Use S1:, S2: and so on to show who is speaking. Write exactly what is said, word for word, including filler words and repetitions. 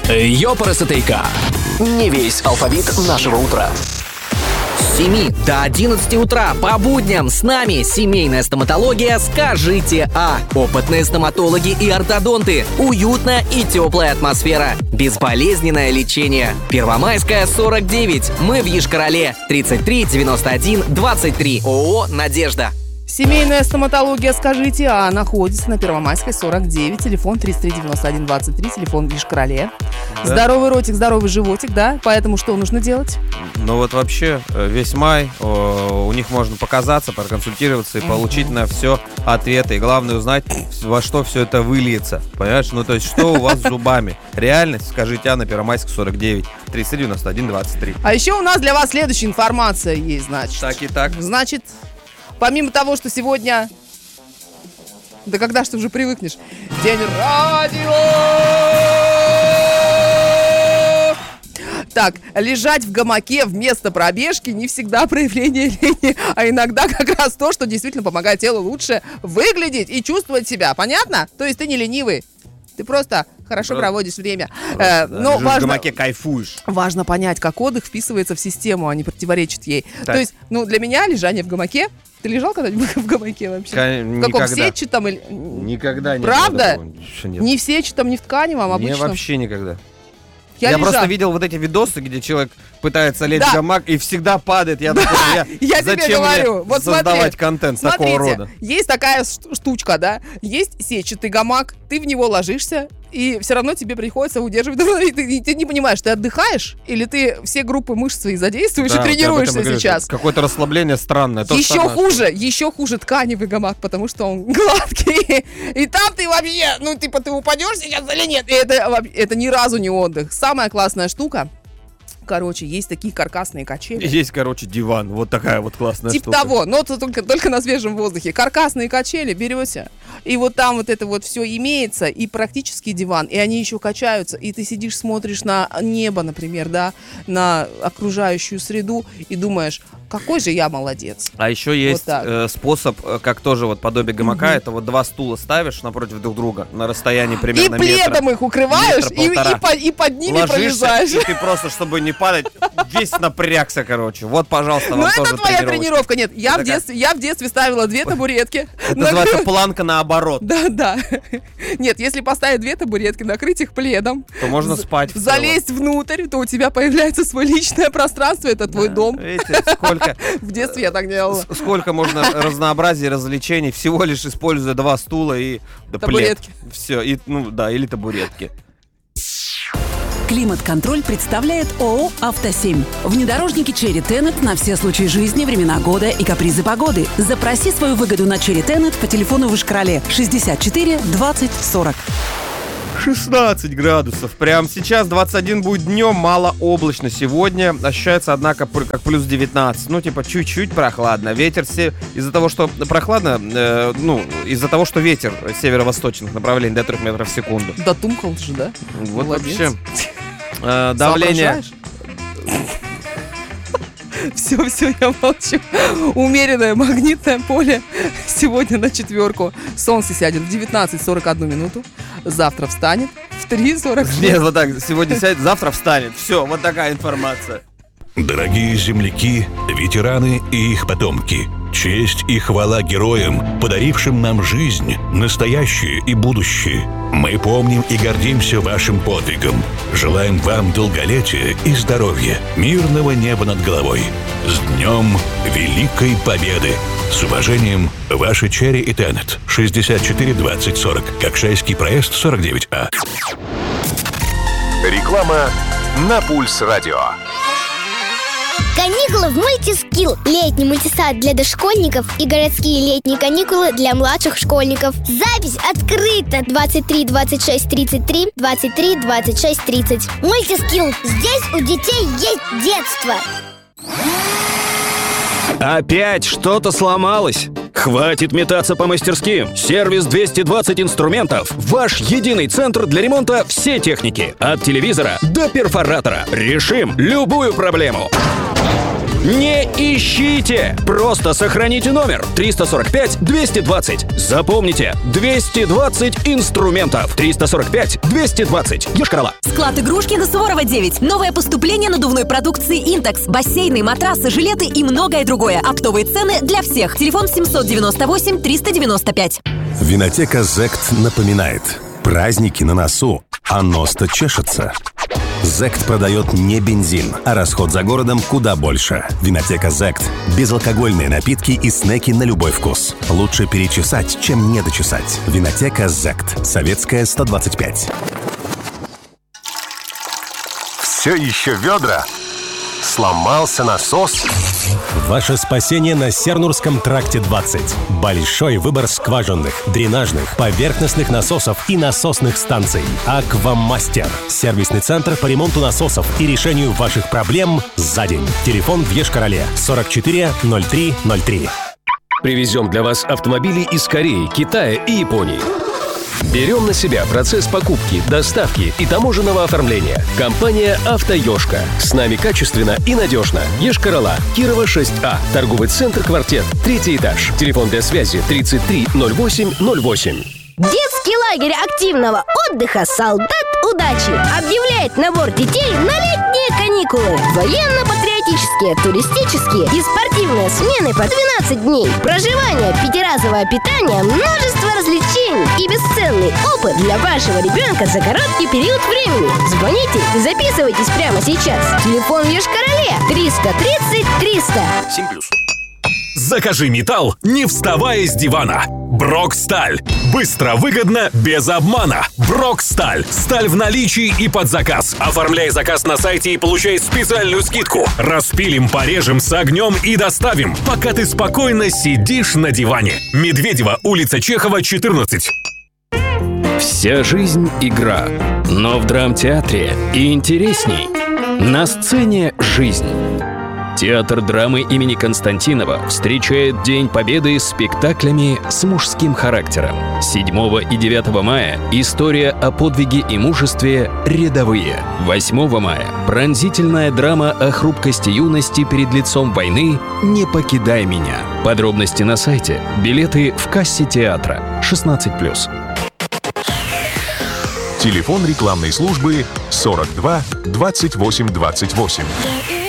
S1: Ёпарасотейка. Не весь алфавит нашего утра.
S2: С семи до одиннадцати утра по будням с нами семейная стоматология «Скажите А». Опытные стоматологи и ортодонты. Уютная и теплая атмосфера. Безболезненное лечение. Первомайская, сорок девять. Мы в Йошкар-Оле. тридцать три девяносто один двадцать три. ООО «Надежда».
S3: Семейная стоматология «Скажите А» находится на Первомайской, сорок девять, телефон тридцать три девяносто один двадцать три, телефон в Йошкар-Оле. Да. Здоровый ротик, здоровый животик, да? Поэтому что нужно делать?
S4: Ну вот вообще весь май у них можно показаться, проконсультироваться и получить на все ответы. И главное узнать, во что все это выльется. Понимаешь? Ну то есть что у вас с зубами? Реальность «Скажите А» на Первомайской, сорок девять, тридцать три девяносто один двадцать три.
S3: А еще у нас для вас следующая информация есть, значит.
S4: Так и так.
S3: Значит... Помимо того, что сегодня... Да когда ж ты уже привыкнешь? День радио! Так, лежать в гамаке вместо пробежки не всегда проявление лени, а иногда как раз то, что действительно помогает телу лучше выглядеть и чувствовать себя. Понятно? То есть ты не ленивый. Ты просто хорошо просто, проводишь время.
S4: Просто, э, да. Но важно, в гамаке кайфуешь.
S3: Важно понять, как отдых вписывается в систему, а не противоречит ей. Так. То есть, ну, для меня лежание в гамаке... Ты лежал когда-нибудь в гамаке вообще?
S4: К-
S3: в каком сетчатом или...
S4: Никогда не.
S3: Правда? Не в сетчатом, не в тканевом, обычном?
S4: Не, вообще никогда.
S3: Я,
S4: я
S3: лежал.
S4: просто видел вот эти видосы, где человек пытается лечь да. в гамак и всегда падает. Я
S3: да.
S4: такой, я,
S3: я
S4: зачем
S3: тебе говорю,
S4: мне
S3: вот
S4: создавать
S3: смотри,
S4: контент
S3: смотрите,
S4: такого рода?
S3: Есть такая штучка, да, есть сетчатый гамак, ты в него ложишься, и все равно тебе приходится удерживать. И ты, и ты не понимаешь, ты отдыхаешь, или ты все группы мышц свои задействуешь да, и тренируешься сейчас.
S4: Какое-то расслабление странное.
S3: Еще хуже, еще хуже тканевый гамак, потому что он гладкий. И там ты вообще, ну типа ты упадешь сейчас или нет. И это, это ни разу не отдых. Самая классная штука. Короче, есть такие каркасные качели.
S4: Есть, короче, диван. Вот такая вот классная
S3: типа
S4: штука.
S3: Типа того, но только, только на свежем воздухе. Каркасные качели берете, и вот там вот это вот все имеется, и практически диван, и они еще качаются, и ты сидишь, смотришь на небо, например, да, на окружающую среду, и думаешь, какой же я молодец.
S4: А еще есть вот э, способ, как тоже вот подобие гамака, mm-hmm. это вот два стула ставишь напротив друг друга на расстоянии примерно метра.
S3: И пледом метра, их укрываешь, и, и, по, и под ними
S4: ложишься,
S3: пролезаешь.
S4: И ты просто, чтобы не падать, весь напрягся, короче. Вот, пожалуйста, вам тоже
S3: это твоя тренировка. Нет, я в, детстве, я в детстве ставила две табуретки.
S4: Это называется планка наоборот.
S3: Да, да. Нет, если поставить две табуретки, накрыть их пледом,
S4: то можно спать.
S3: Залезть внутрь, то у тебя появляется свое личное пространство, это твой дом.
S4: Видите, сколько...
S3: В детстве я так делала.
S4: Сколько можно разнообразия развлечений, всего лишь используя два стула и
S3: табуретки.
S4: Плед. Все, и, ну да, или табуретки.
S5: Климат-контроль представляет ООО «Автосемь». Внедорожники Cherry Tenet на все случаи жизни, времена года и капризы погоды. Запроси свою выгоду на Cherry Tenet по телефону в Йошкар-Оле шестьдесят четыре двадцать сорок.
S4: шестнадцать градусов. Прямо сейчас двадцать один будет днем, малооблачно сегодня. Ощущается, однако, как плюс девятнадцать. Ну, типа, чуть-чуть прохладно. Ветер се... из-за того, что прохладно, э, ну, из-за того, что ветер северо-восточных направлений до трех метров в секунду.
S3: Дотумкал же, да?
S4: Вот
S3: молодец.
S4: Вообще. Э, давление...
S3: Все, все, я молчу. Умеренное магнитное поле сегодня на четверку. Солнце сядет в девятнадцать сорок одну минуту. Завтра встанет в три сорок шесть.
S4: Нет, вот так, сегодня сядет, завтра встанет. Все, вот такая информация.
S6: Дорогие земляки, ветераны и их потомки, честь и хвала героям, подарившим нам жизнь, настоящее и будущее. Мы помним и гордимся вашим подвигом. Желаем вам долголетия и здоровья, мирного неба над головой. С Днем Великой Победы! С уважением, ваши Cherry и Tenet. шестьдесят четыре двадцать сорок. Кокшайский проезд сорок девять А.
S1: Реклама на Пульс Радио.
S7: Каникулы в Мультискилл. Летний мультисад для дошкольников и городские летние каникулы для младших школьников. Запись открыта. двадцать три двадцать шесть тридцать три, двадцать три двадцать шесть тридцать. Мультискилл. Здесь у детей есть детство.
S8: Опять что-то сломалось? Хватит метаться по мастерским. Сервис двести двадцать инструментов. Ваш единый центр для ремонта всей техники. От телевизора до перфоратора. Решим любую проблему. Не ищите! Просто сохраните номер триста сорок пять двести двадцать. Запомните, двести двадцать инструментов. триста сорок пять двести двадцать. Йошкар-Ола.
S9: Склад игрушки на Суворова девять. Новое поступление надувной продукции «Интекс». Бассейны, матрасы, жилеты и многое другое. Оптовые цены для всех. Телефон семьсот девяносто восемь триста девяносто пять.
S10: Винотека «Зект» напоминает. Праздники на носу, а нос-то чешется. «Зект» продает не бензин, а расход за городом куда больше. Винотека «Зект». Безалкогольные напитки и снеки на любой вкус. Лучше перечесать, чем не дочесать. Винотека «Зект». Советская, сто двадцать пять.
S1: Все еще ведра? Сломался насос?
S11: Ваше спасение на Сернурском тракте двадцать. Большой выбор скважинных, дренажных, поверхностных насосов и насосных станций. «Аквамастер». Сервисный центр по ремонту насосов и решению ваших проблем за день. Телефон в Йошкар-Оле сорок четыре ноль три ноль три.
S12: Привезем для вас автомобили из Кореи, Китая и Японии. Берем на себя процесс покупки, доставки и таможенного оформления. Компания «Автоёшка». С нами качественно и надежно. Йошкар-Ола, Кирова шесть А. Торговый центр «Квартет», третий этаж. Телефон для связи тридцать три ноль восемь ноль восемь.
S13: Детский лагерь активного отдыха «Солдат удачи» объявляет набор детей на летние каникулы. Военно-патриотические, туристические и спортивные смены по двенадцать дней. Проживание, пятиразовое питание, множество развлечений и бесценный опыт для вашего ребенка за короткий период времени. Звоните и записывайтесь прямо сейчас. Телефон в Йошкар-Оле триста тридцать триста.
S12: семь плюс.
S14: Закажи металл, не вставая с дивана. Броксталь. Быстро, выгодно, без обмана. Броксталь. Сталь в наличии и под заказ. Оформляй заказ на сайте и получай специальную скидку. Распилим, порежем с огнем и доставим, пока ты спокойно сидишь на диване. Медведева, улица Чехова, четырнадцать.
S12: Вся жизнь — игра, но в драмтеатре и интересней. На сцене жизнь. Театр драмы имени Константинова встречает День Победы спектаклями с мужским характером. седьмого и девятого мая история о подвиге и мужестве «Рядовые». восьмого мая пронзительная драма о хрупкости юности перед лицом войны «Не покидай меня». Подробности на сайте. Билеты в кассе театра. шестнадцать плюс.
S15: Телефон рекламной службы сорок два двадцать восемь двадцать восемь.